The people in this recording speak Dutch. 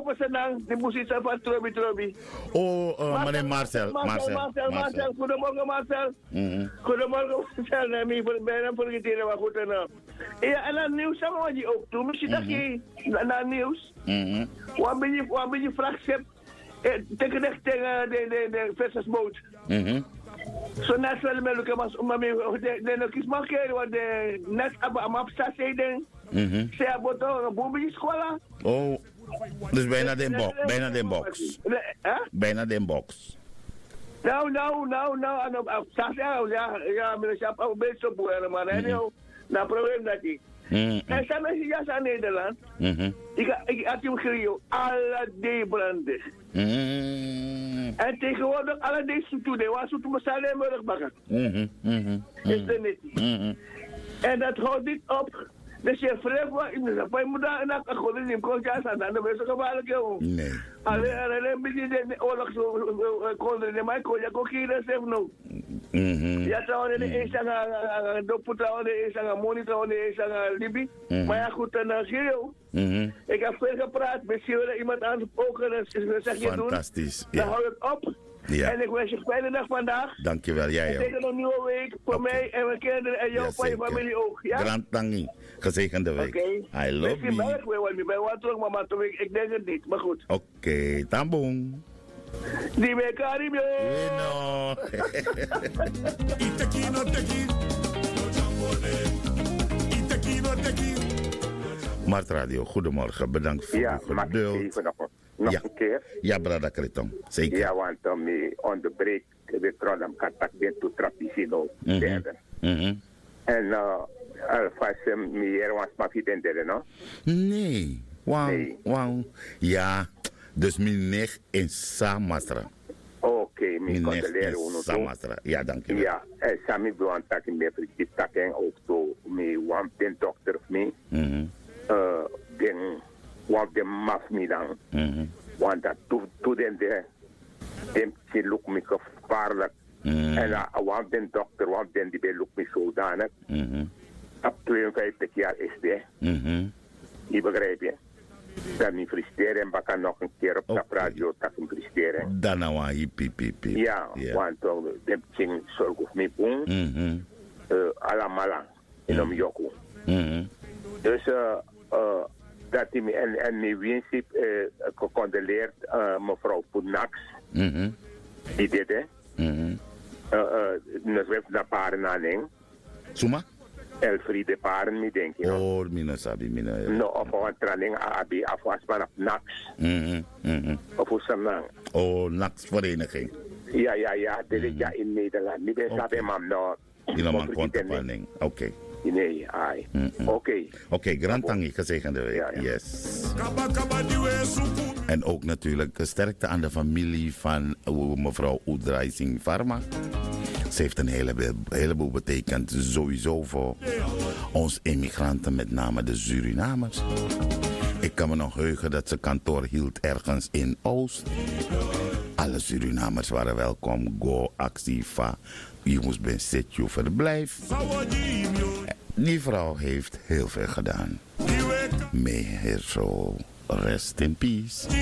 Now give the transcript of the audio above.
was er dan? Die moest iets van Trobi. Oh, meneer Marcel. Marcel. Goedemorgen, Marcel. Goedemorgen, Marcel. Nee, ik ben vergeten wat goed en ja, en dan nieuws hebben we die ook toe. Misschien dat je naar nieuws. Wat ben je vraagschip? Tegen de vissersboot. Zo net wel met elkaar was om de kies markeren wat de net op statie ding. Ze hebben toch een boemie school. Oh, dus bijna de box. Bijna de box. Nou, op statie ja, meneer Schaap, een beetje boeren, maar heel, nou probleem dat ik. En zijn mensen juist aan Nederland. Ik had hem gereden, alle D-branden. En tegenwoordig alle deze toeden, waar ze toen maar alleen maar bakken. Is er niet. En dat houdt niet op. Dus je vreemd wat in de zaak, moet daar een akkoord in kontjas aan, dan ben je zo gevaarlijk, joh. Nee. Alleen een beetje de oorlog zo konden, maar ik kon je ook hier zelf nog. Ja, trouwens, de is aan doppen, trouwens, is aan monitor, is aan Libië. Maar ja, goed, dan zie je. Ik heb veel gepraat, misschien wil iemand aangesproken, dan zeg je doen. Fantastisch. Dan hou ik op. Ja. En ik wens je een fijne dag vandaag. Dankjewel, jij ook. Tegen een nieuwe week voor mij en mijn kinderen en jou van je familie ook. Ja? Grand tangi. Gezegende week. I love you. Ik ben wat terug, maar ik denk het niet, maar goed. Oké, tambong. Die me Caribio. No. Mart Radio, goedemorgen. Bedankt voor uw geduld. Nog een keer? Ja, brada Kreton. Zeker. Ja, want me onderbreek de tronam katak ben to trapisino verder. En alvast meer was maar vinden derde, no? Nee. Wauw. Ja, dus meneer in Samastra. Oké, mijn condoleer Samastra. Ja, dankjewel. Ja, en Sami bewan takken meer vergis takken ook zo me wan den dokter of me. Den want de maf me dan. Want dat to den de dem ze look me gevaarlijk. En want den dokter, want den die look me zodanig. Op 52 jaar is die. Je begrijpt je? Dan niet frusteren en bakken nog een keer op de radio dat hem frusteren. Dan nou aan piep. Ja, want dem zing zorg of me boom. Alamala in om joko. Dus dat hij en mijn winst gecondoleerd mevrouw Poenax. Die deed hè. Nos we naar paren aan Suma? Elfriede paren mi denk je. Oh, mina sabi mina. No, of een training abi afwasman op Nax. Of hoe ze dan? Oh, Nax vereniging. Ja, dit is ja in Nederland. Niet eens hebben mam no. In een man kontepanning. Oké. Nee, ai. Oké, grand tangi gezegende week. Ja. Yes. En ook natuurlijk sterkte aan de familie van mevrouw Oedraising Pharma. Ze heeft een heleboel betekend sowieso voor ons immigranten, met name de Surinamers. Ik kan me nog heugen dat ze kantoor hield ergens in Oost. Alle Surinamers waren welkom. Go, actie, va. Je moest bij je verblijf. Die vrouw heeft heel veel gedaan. May her soul rest in peace.